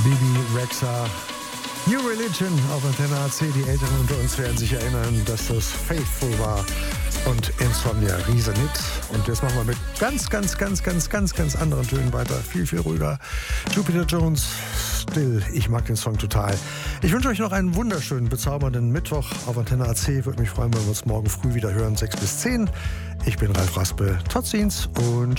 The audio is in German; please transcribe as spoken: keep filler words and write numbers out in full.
Bibi Rexha, New Religion auf Antenne A C. Die Älteren unter uns werden sich erinnern, dass das Faithful war und Insomnia, Riesenhit. Und jetzt machen wir mit ganz, ganz, ganz, ganz, ganz, ganz anderen Tönen weiter. Viel, viel ruhiger. Jupiter Jones, Still. Ich mag den Song total. Ich wünsche euch noch einen wunderschönen, bezaubernden Mittwoch auf Antenne A C. Würde mich freuen, wenn wir uns morgen früh wieder hören, sechs bis zehn. Ich bin Ralf Raspe. Tot ziens und